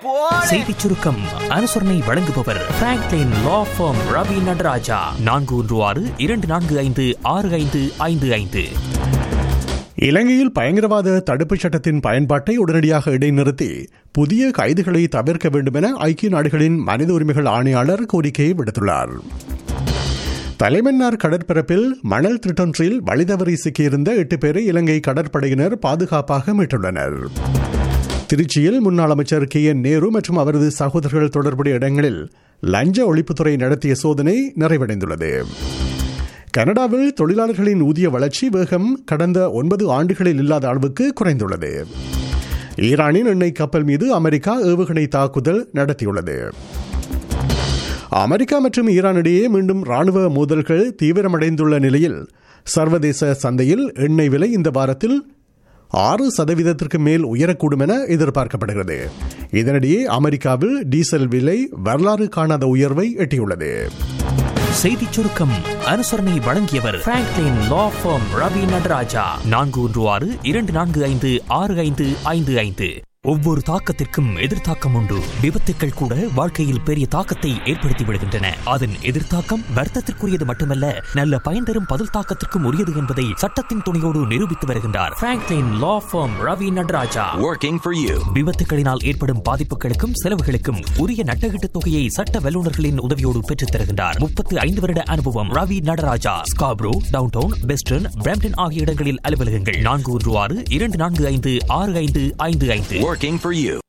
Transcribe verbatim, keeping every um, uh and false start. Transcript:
செய்திச் சுருக்கம் அனுசரணை வழங்குபவர் பிராங்க்லின் லா ஃபார்ம் ரவி நடராஜா. நான்கு ஒன்று ஆறு இரண்டு நான்கு ஐந்து ஆறு ஐந்து ஐந்து ஐந்து. இலங்கையில் பயங்கரவாத தடுப்புச் சட்டத்தின் பயன்பாட்டை உடனடியாக இடைநிறுத்தி புதிய கைதுகளை தவிர்க்க வேண்டும் என ஐக்கிய நாடுகளின் மனித உரிமைகள் ஆணையாளர் கோரிக்கையை விடுத்துள்ளார். தலைமன்னார் கடற்பரப்பில் மணல் திருட்டொன்றில் வழிதவறி சிக்கியிருந்த எட்டு பேரை இலங்கை கடற்படையினர் பாதுகாப்பாக மீட்டுள்ளனர். திருச்சியில் முன்னாள் அமைச்சர் கே என் நேரு மற்றும் அவரது சகோதரர்கள் தொடர்புடைய இடங்களில் லஞ்ச ஒழிப்புத்துறை நடத்திய சோதனை நிறைவடைந்துள்ளது. கனடாவில் தொழிலாளர்களின் ஊதிய வளர்ச்சி வேகம் கடந்த ஒன்பது ஆண்டுகளில் இல்லாத அளவுக்கு குறைந்துள்ளது. ஈரானின் எண்ணெய் கப்பல் மீது அமெரிக்கா ஏவுகணை தாக்குதல் நடத்தியுள்ளது. அமெரிக்கா மற்றும் ஈரான் இடையே மீண்டும் ராணுவ மோதல்கள் தீவிரமடைந்துள்ள நிலையில் சர்வதேச சந்தையில் எண்ணெய் விலை இந்த வாரத்தில் ஆறு சதவீதத்திற்கு மேல் உயரக்கூடும் என எதிர்பார்க்கப்படுகிறது. இதனிடையே அமெரிக்காவில் டீசல் விலை வரலாறு காணாத உயர்வை எட்டியுள்ளது. செய்திச் சுருக்கம் அனுசரணை வழங்கியவர் பிராங்க்லின் லா ஃபார்ம் ரவி நடராஜா. நான்கு ஒன்று ஆறு இரண்டு நான்கு ஐந்து ஆறு ஐந்து ஐந்து ஐந்து. ஒவ்வொரு தாக்கத்திற்கும் எதிர்த்தாக்கம் உண்டு. விபத்துக்கள் கூட வாழ்க்கையில் பெரிய தாக்கத்தை ஏற்படுத்தி விடுகின்றன. அதன் எதிர்த்தாக்கம் வர்த்தத்திற்குரியது மட்டுமல்ல, நல்ல பயன் தரும் பதில் தாக்கத்திற்கும் உரியது என்பதை சட்டத்தின் துணையோடு நிரூபித்து வருகின்றார் Franklin law form Ravi Nataraja. Working for you. விபத்துக்களினால் ஏற்படும் பாதிப்புகளுக்கும் செலவுகளுக்கும் உரிய நட்டகீட்டு தொகையை சட்ட வல்லுநர்களின் உதவியோடு பெற்றுத் தருகின்றார். முப்பத்தி ஐந்து வருட அனுபவம். Ravi Nataraja. Scarborough, downtown, western, Brampton ஆகிய இடங்களில் அலுவலகங்கள். நான்கு ஒன்று ஆறு இரண்டு நான்கு ஐந்து ஆறு ஐந்து ஐந்து ஐந்து. Working for you.